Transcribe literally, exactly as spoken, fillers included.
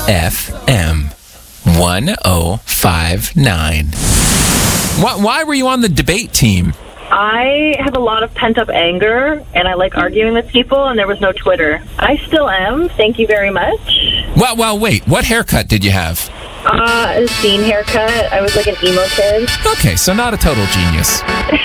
F M one oh five nine. Why, why were you on the debate team? I have a lot of pent-up anger, and I like arguing with people, and there was no Twitter. I still am. Thank you very much. Well, well, wait. What haircut did you have? Uh, a scene haircut. I was like an emo kid. Okay, so not a total genius.